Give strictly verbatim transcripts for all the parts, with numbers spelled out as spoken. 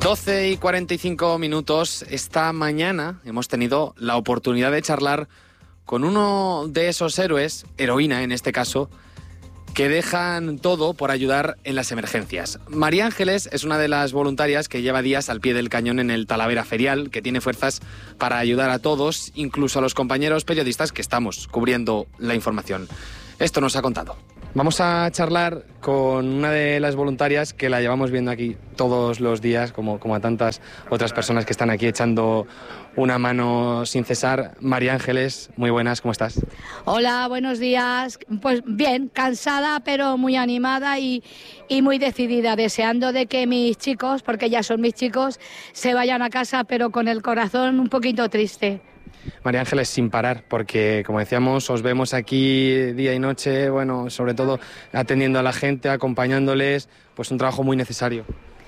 doce y cuarenta y cinco minutos. Esta mañana hemos tenido la oportunidad de charlar con uno de esos héroes, heroína en este caso, que dejan todo por ayudar en las emergencias. María Ángeles es una de las voluntarias que lleva días al pie del cañón en el Talavera Ferial, que tiene fuerzas para ayudar a todos, incluso a los compañeros periodistas que estamos cubriendo la información. Esto nos ha contado. Vamos a charlar con una de las voluntarias que la llevamos viendo aquí todos los días, como, como a tantas otras personas que están aquí echando una mano sin cesar. María Ángeles, muy buenas, ¿cómo estás? Hola, buenos días. Pues bien, cansada pero muy animada y, y muy decidida, deseando de que mis chicos, porque ya son mis chicos, se vayan a casa pero con el corazón un poquito triste. María Ángeles, sin parar, porque como decíamos, os vemos aquí día y noche, bueno, sobre todo atendiendo a la gente, acompañándoles, pues un trabajo muy necesario.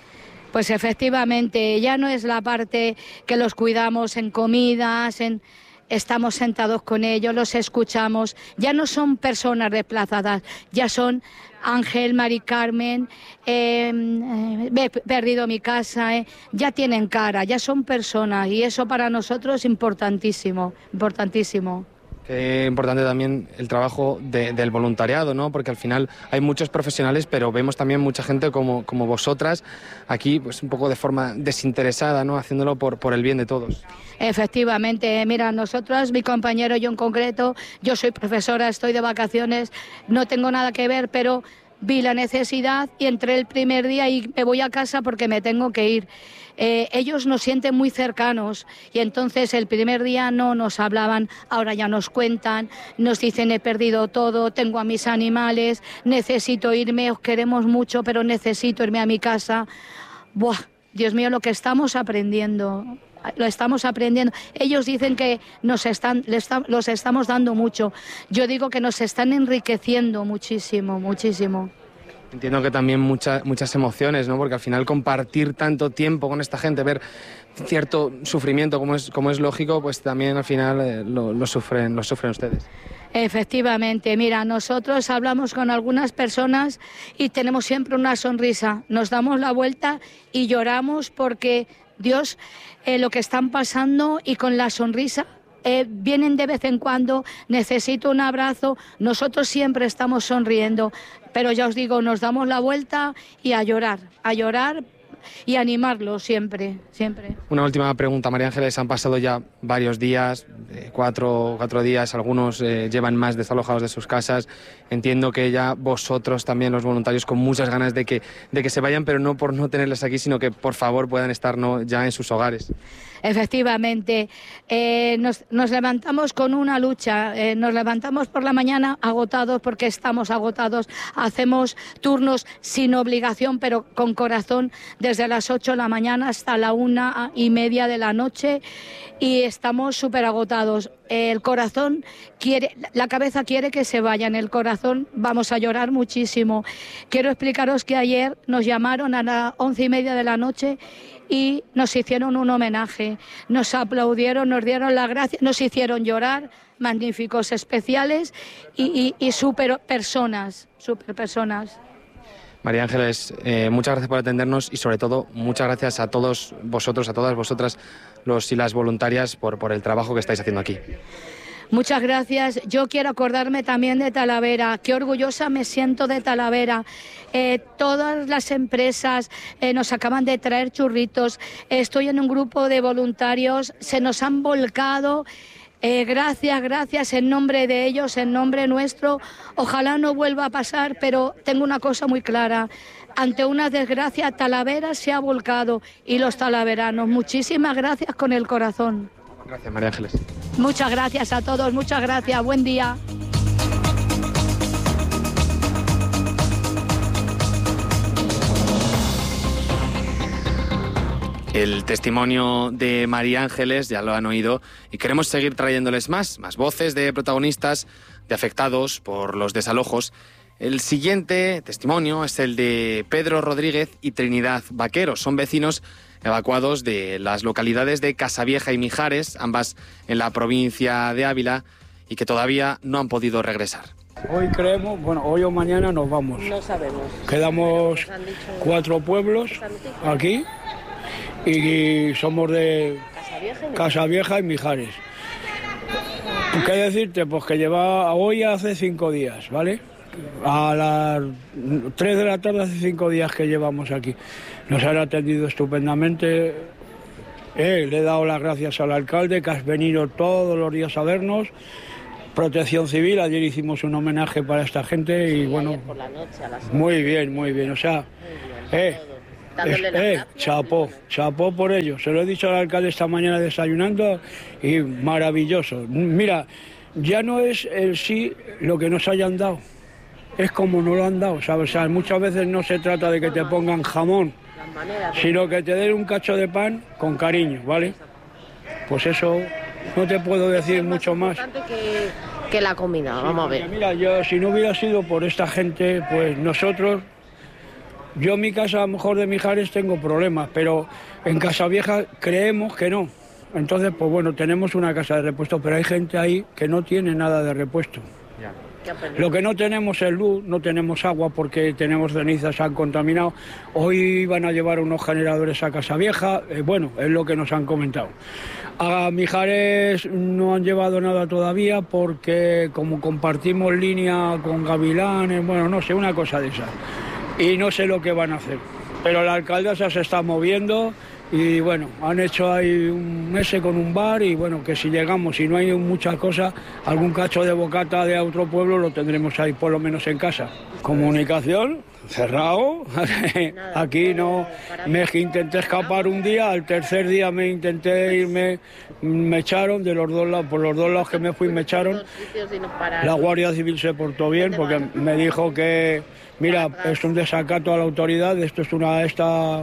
Pues efectivamente, ya no es la parte que los cuidamos en comidas, en... estamos sentados con ellos, los escuchamos, ya no son personas desplazadas, ya son Ángel, Mari Carmen, eh, eh, he perdido mi casa, eh, ya tienen cara, ya son personas y eso para nosotros es importantísimo, importantísimo. Qué importante también el trabajo de, del voluntariado, ¿no? Porque al final hay muchos profesionales, pero vemos también mucha gente como, como vosotras, aquí pues un poco de forma desinteresada, ¿no? Haciéndolo por, por el bien de todos. Efectivamente, mira, nosotros, mi compañero y yo en concreto, yo soy profesora, estoy de vacaciones, no tengo nada que ver, pero vi la necesidad y entré el primer día y me voy a casa porque me tengo que ir. Eh, ellos nos sienten muy cercanos y entonces el primer día no nos hablaban, ahora ya nos cuentan, nos dicen he perdido todo, tengo a mis animales, necesito irme, os queremos mucho pero necesito irme a mi casa. Buah, Dios mío, lo que estamos aprendiendo, lo estamos aprendiendo. Ellos dicen que nos están, les los estamos dando mucho, yo digo que nos están enriqueciendo muchísimo, muchísimo. Entiendo que también mucha, muchas emociones, ¿no? Porque al final compartir tanto tiempo con esta gente, ver cierto sufrimiento, como es, como es lógico, pues también al final eh, lo, lo, sufren, lo sufren ustedes. Efectivamente, mira, nosotros hablamos con algunas personas y tenemos siempre una sonrisa, nos damos la vuelta y lloramos porque Dios, eh, lo que están pasando y con la sonrisa, Eh, vienen de vez en cuando, necesito un abrazo, nosotros siempre estamos sonriendo, pero ya os digo, nos damos la vuelta y a llorar, a llorar y animarlos siempre, siempre. Una última pregunta, María Ángeles, han pasado ya varios días, eh, cuatro, cuatro días, algunos eh, llevan más desalojados de sus casas, entiendo que ya vosotros también, los voluntarios, con muchas ganas de que, de que se vayan, pero no por no tenerles aquí, sino que por favor puedan estar, ¿no?, ya en sus hogares. Efectivamente, eh, nos, nos levantamos con una lucha, eh, nos levantamos por la mañana agotados porque estamos agotados, hacemos turnos sin obligación pero con corazón desde las ocho de la mañana hasta la una y media de la noche y estamos súper agotados. El corazón quiere, la cabeza quiere que se vayan, el corazón vamos a llorar muchísimo. Quiero explicaros que ayer nos llamaron a las once y media de la noche y nos hicieron un homenaje, nos aplaudieron, nos dieron las gracias, nos hicieron llorar, magníficos, especiales y, y, y súper personas, súper personas. María Ángeles, eh, muchas gracias por atendernos y sobre todo muchas gracias a todos vosotros, a todas vosotras, los y las voluntarias por, por el trabajo que estáis haciendo aquí. Muchas gracias. Yo quiero acordarme también de Talavera. Qué orgullosa me siento de Talavera. Eh, todas las empresas eh, nos acaban de traer churritos. Estoy en un grupo de voluntarios. Se nos han volcado. Eh, gracias, gracias en nombre de ellos, en nombre nuestro. Ojalá no vuelva a pasar, pero tengo una cosa muy clara. Ante una desgracia, Talavera se ha volcado y los talaveranos. Muchísimas gracias con el corazón. Gracias, María Ángeles. Muchas gracias a todos, muchas gracias. Buen día. El testimonio de María Ángeles, ya lo han oído, y queremos seguir trayéndoles más, más voces de protagonistas, de afectados por los desalojos. El siguiente testimonio es el de Pedro Rodríguez y Trinidad Vaquero. Son vecinos evacuados de las localidades de Casavieja y Mijares, ambas en la provincia de Ávila, y que todavía no han podido regresar. Hoy creemos, bueno, hoy o mañana nos vamos. No sabemos. Quedamos cuatro pueblos aquí y somos de Casa Vieja y Mijares. ¿Qué decirte? Pues que lleva hoy hace cinco días, ¿vale? A las tres de la tarde hace cinco días que llevamos aquí. Nos han atendido estupendamente. Eh, le he dado las gracias al alcalde, que has venido todos los días a vernos. Protección Civil, ayer hicimos un homenaje para esta gente y Sí, bueno, ayer por la noche a las muy bien, muy bien. O sea, eh, dándole eh, las eh, gracias. chapó, chapó por ello. Se lo he dicho al alcalde esta mañana desayunando y maravilloso. Mira, ya no es el sí lo que nos hayan dado, es como no lo han dado, ¿sabes? O sea, muchas veces no se trata de que te pongan jamón, Las maneras de- sino que te den un cacho de pan con cariño, ¿vale? Pues eso no te puedo decir mucho más. importante que, que la comida, vamos a ver. Mira, yo si no hubiera sido por esta gente, pues nosotros, yo en mi casa a lo mejor de Mijares tengo problemas, pero en Casa Vieja creemos que no. Entonces, pues bueno, tenemos una casa de repuesto, pero hay gente ahí que no tiene nada de repuesto. ¿Qué ha perdido? Lo que no tenemos es luz, no tenemos agua porque tenemos cenizas, se han contaminado. Hoy van a llevar unos generadores a Casa Vieja, eh, bueno, es lo que nos han comentado. A Mijares no han llevado nada todavía porque como compartimos línea con Gavilanes, bueno, no sé, una cosa de esas. Y no sé lo que van a hacer. Pero la alcaldesa se está moviendo y bueno, han hecho ahí un mes con un bar y bueno, que si llegamos y no hay muchas cosas, algún cacho de bocata de otro pueblo lo tendremos ahí por lo menos en casa. Comunicación, cerrado, aquí no, me intenté escapar un día, al tercer día me intenté irme, me echaron de los dos lados, por los dos lados que me fui me echaron. Dos sitios y no parar. La Guardia Civil se portó bien porque me dijo que, mira, es un desacato a la autoridad, esto es una esta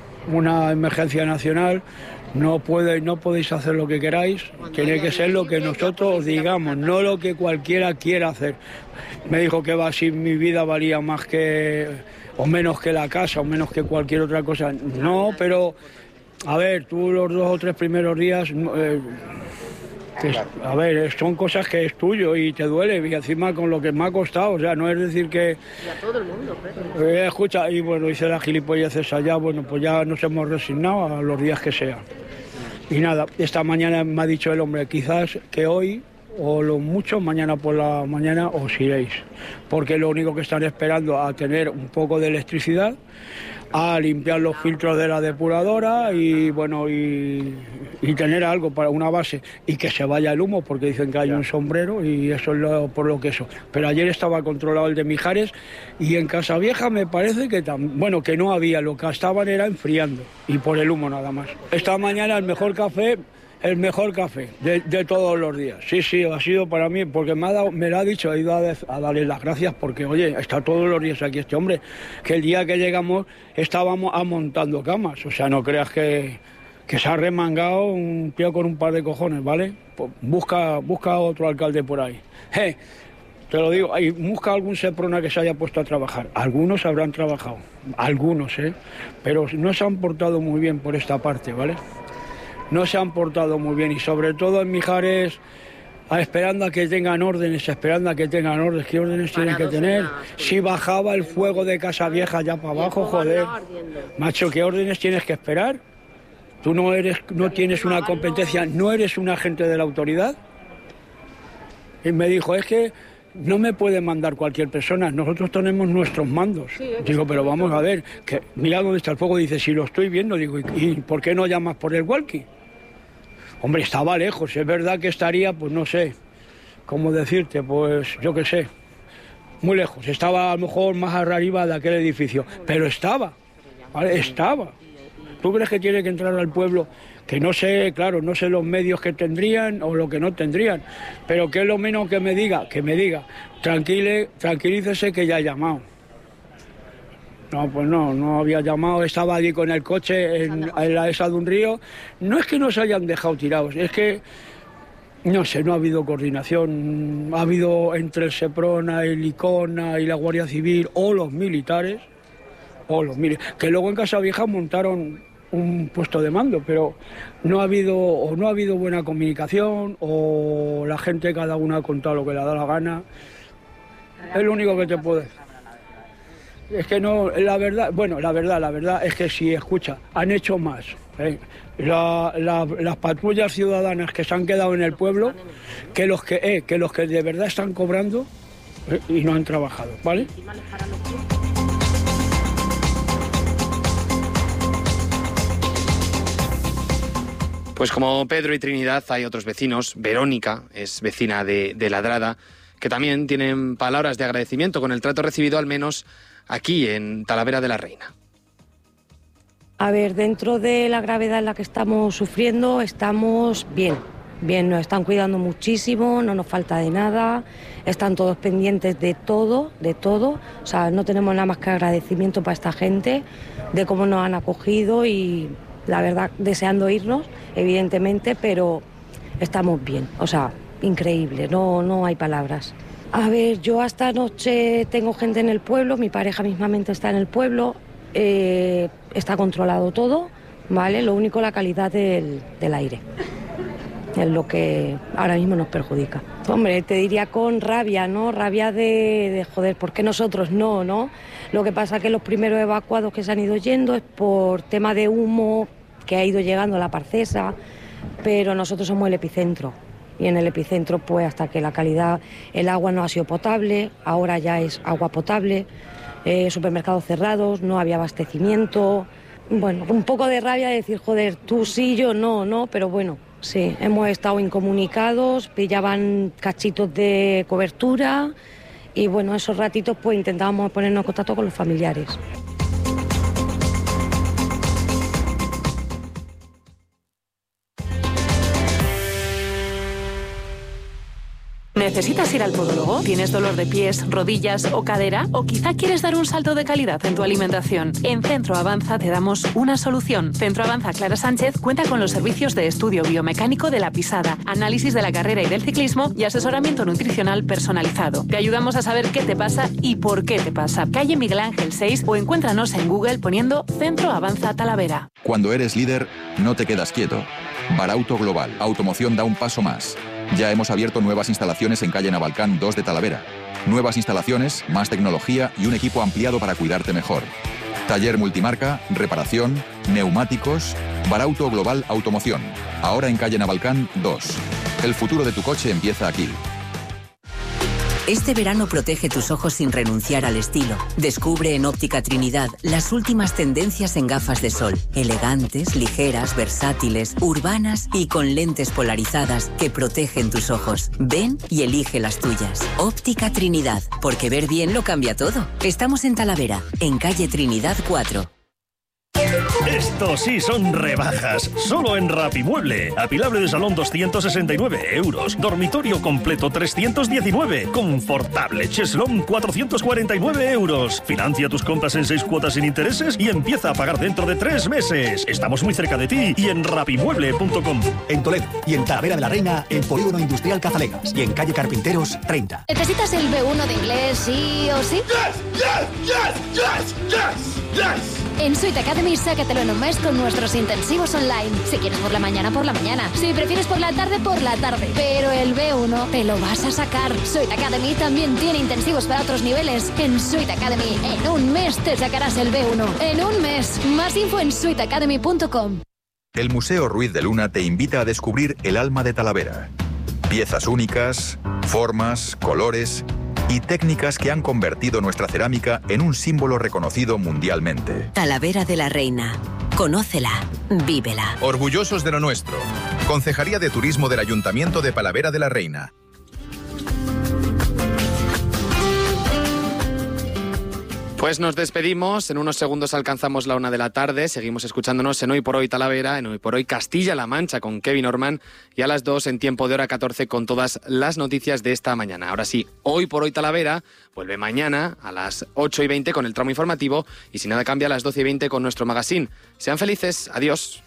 una emergencia nacional, no puede, no podéis hacer lo que queráis, tiene que ser lo que nosotros os digamos, no lo que cualquiera quiera hacer. Me dijo que va, si mi vida valía más que o menos que la casa o menos que cualquier otra cosa. No, pero a ver, tú los dos o tres primeros días eh, que, a ver, son cosas que es tuyo y te duele, y encima con lo que me ha costado, o sea, no es decir que... Y a todo el mundo, Pedro. Eh, escucha, y bueno, hice la gilipolleces allá, bueno, pues ya nos hemos resignado a los días que sean. Y nada, esta mañana me ha dicho el hombre, quizás que hoy, o lo mucho, mañana por la mañana os iréis, porque lo único que están esperando a tener un poco de electricidad, a limpiar los filtros de la depuradora y bueno y, y tener algo para una base y que se vaya el humo porque dicen que hay un sombrero y eso es lo, por lo que eso. Pero ayer estaba controlado el de Mijares y en Casa Vieja me parece que tam, bueno que no había, lo que estaban era enfriando y por el humo nada más. Esta mañana el mejor café. El mejor café de, de todos los días. Sí, sí, ha sido para mí, porque me, ha dado, me lo ha dicho, he ido a, a darle las gracias, porque, oye, está todos los días aquí este hombre, que el día que llegamos estábamos amontando camas, o sea, no creas que, que se ha remangado un tío con un par de cojones, ¿vale? Pues busca, busca otro alcalde por ahí. Eh, te lo digo, hay, busca algún Seprona que se haya puesto a trabajar. Algunos habrán trabajado, algunos, ¿eh? Pero no se han portado muy bien por esta parte, ¿vale? No se han portado muy bien y sobre todo en Mijares a, esperando a que tengan órdenes, esperando a que tengan órdenes. ¿Qué órdenes tienen que tener? Si bajaba el fuego de Casa Vieja ya para abajo, joder. Macho, ¿qué órdenes tienes que esperar? Tú no eres, no tienes una competencia, no eres un agente de la autoridad. Y me dijo, es que no me puede mandar cualquier persona, nosotros tenemos nuestros mandos. Digo, pero vamos a ver, que mira dónde está el fuego. Dice, si lo estoy viendo, digo, ¿y por qué no llamas por el walkie? Hombre, estaba lejos, es verdad que estaría, pues no sé, ¿cómo decirte? Pues yo qué sé, muy lejos, estaba a lo mejor más arriba de aquel edificio, pero estaba, ¿vale? Estaba. ¿Tú crees que tiene que entrar al pueblo? Que no sé, claro, no sé los medios que tendrían o lo que no tendrían, pero que es lo menos que me diga, que me diga, tranquile, tranquilícese que ya ha llamado. No, pues no, no había llamado, estaba allí con el coche en, en la esa de un río. No es que nos hayan dejado tirados, es que, no sé, no ha habido coordinación, ha habido entre el Seprona, el Icona y la Guardia Civil o los militares, o los militares, que luego en Casa Vieja montaron un puesto de mando, pero no ha habido o no ha habido buena comunicación o la gente cada uno ha contado lo que le da la gana. Es lo único que te puedo decir. Es que no, la verdad, bueno, la verdad, la verdad es que sí, escucha, han hecho más. ¿eh? La, la, las patrullas ciudadanas que se han quedado en el pueblo, que los que, eh, que los que de verdad están cobrando eh, y no han trabajado, ¿vale? Pues como Pedro y Trinidad hay otros vecinos, Verónica es vecina de, de Ladrada, que también tienen palabras de agradecimiento con el trato recibido, al menos aquí en Talavera de la Reina. A ver, dentro de la gravedad en la que estamos sufriendo, estamos bien, bien, nos están cuidando muchísimo, no nos falta de nada, están todos pendientes de todo, de todo, o sea, no tenemos nada más que agradecimiento para esta gente, de cómo nos han acogido y la verdad deseando irnos, evidentemente, pero estamos bien, o sea, increíble, no, no hay palabras. A ver, yo esta noche tengo gente en el pueblo, mi pareja mismamente está en el pueblo, eh, está controlado todo, ¿vale? Lo único, la calidad del, del aire, es lo que ahora mismo nos perjudica. Hombre, te diría con rabia, ¿no? Rabia de, de joder, ¿por qué nosotros no, no? Lo que pasa es que los primeros evacuados que se han ido yendo es por tema de humo que ha ido llegando a la Parcesa, pero nosotros somos el epicentro. Y en el epicentro, pues hasta que la calidad, el agua no ha sido potable, ahora ya es agua potable, eh, supermercados cerrados, no había abastecimiento. Bueno, un poco de rabia de decir, joder, tú sí, yo no, no, pero bueno, sí, hemos estado incomunicados, pillaban cachitos de cobertura y bueno, esos ratitos pues intentábamos ponernos en contacto con los familiares. ¿Necesitas ir al podólogo? ¿Tienes dolor de pies, rodillas o cadera? ¿O quizá quieres dar un salto de calidad en tu alimentación? En Centro Avanza te damos una solución. Centro Avanza Clara Sánchez cuenta con los servicios de estudio biomecánico de la pisada, análisis de la carrera y del ciclismo y asesoramiento nutricional personalizado. Te ayudamos a saber qué te pasa y por qué te pasa. Calle Miguel Ángel seis o encuéntranos en Google poniendo Centro Avanza Talavera. Cuando eres líder, no te quedas quieto. Barauto Global, automoción da un paso más. Ya hemos abierto nuevas instalaciones en calle Navalcán dos de Talavera. Nuevas instalaciones, más tecnología y un equipo ampliado para cuidarte mejor. Taller multimarca, reparación, neumáticos, Barauto Global Automoción. Ahora en calle Navalcán dos. El futuro de tu coche empieza aquí. Este verano protege tus ojos sin renunciar al estilo. Descubre en Óptica Trinidad las últimas tendencias en gafas de sol. Elegantes, ligeras, versátiles, urbanas y con lentes polarizadas que protegen tus ojos. Ven y elige las tuyas. Óptica Trinidad, porque ver bien lo cambia todo. Estamos en Talavera, en calle Trinidad cuatro. Esto sí son rebajas, solo en Rapimueble. Apilable de salón doscientos sesenta y nueve euros, dormitorio completo trescientos diecinueve, confortable cheslón cuatrocientos cuarenta y nueve euros. Financia tus compras en seis cuotas sin intereses y empieza a pagar dentro de tres meses. Estamos muy cerca de ti y en rapimueble punto com. En Toledo y en Talavera de la Reina, en Polígono Industrial Cazalegas y en calle Carpinteros treinta. ¿Necesitas el B uno de inglés sí o sí? Yes, yes, yes, yes, yes, yes. En Sweet Academy, sácatelo en un mes con nuestros intensivos online. Si quieres por la mañana, por la mañana. Si prefieres por la tarde, por la tarde. Pero el B uno te lo vas a sacar. Sweet Academy también tiene intensivos para otros niveles. En Sweet Academy, en un mes te sacarás el B uno. En un mes. Más info en sweet academy punto com. El Museo Ruiz de Luna te invita a descubrir el alma de Talavera. Piezas únicas, formas, colores y técnicas que han convertido nuestra cerámica en un símbolo reconocido mundialmente. Talavera de la Reina. Conócela, vívela. Orgullosos de lo nuestro. Concejalía de Turismo del Ayuntamiento de Talavera de la Reina. Pues nos despedimos, en unos segundos alcanzamos la una de la tarde, seguimos escuchándonos en Hoy por Hoy Talavera, en Hoy por Hoy Castilla-La Mancha con Kevin Orman y a las dos en Tiempo de Hora catorce con todas las noticias de esta mañana. Ahora sí, Hoy por Hoy Talavera vuelve mañana a las ocho y veinte con el tramo informativo y si nada cambia a las doce y veinte con nuestro magazine. Sean felices, adiós.